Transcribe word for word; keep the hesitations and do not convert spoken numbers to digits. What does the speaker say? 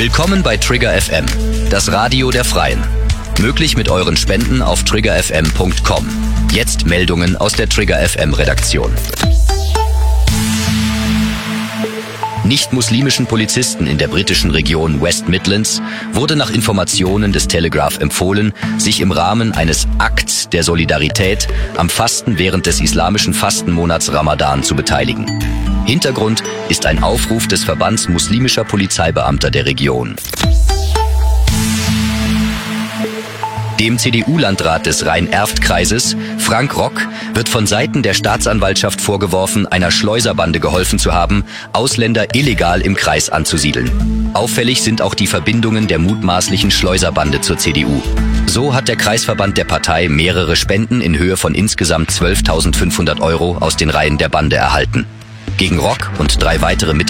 Willkommen bei Trigger F M, das Radio der Freien. Möglich mit euren Spenden auf trigger f m punkt com. Jetzt Meldungen aus der Trigger F M Redaktion. Nicht-muslimischen Polizisten in der britischen Region West Midlands wurde nach Informationen des Telegraph empfohlen, sich im Rahmen eines Akts der Solidarität am Fasten während des islamischen Fastenmonats Ramadan zu beteiligen. Hintergrund ist ein Aufruf des Verbands muslimischer Polizeibeamter der Region. Dem C D U-Landrat des Rhein-Erft-Kreises, Frank Rock, wird von Seiten der Staatsanwaltschaft vorgeworfen, einer Schleuserbande geholfen zu haben, Ausländer illegal im Kreis anzusiedeln. Auffällig sind auch die Verbindungen der mutmaßlichen Schleuserbande zur C D U. So hat der Kreisverband der Partei mehrere Spenden in Höhe von insgesamt zwölftausendfünfhundert Euro aus den Reihen der Bande erhalten. Gegen Rock und drei weitere Mitarbeiter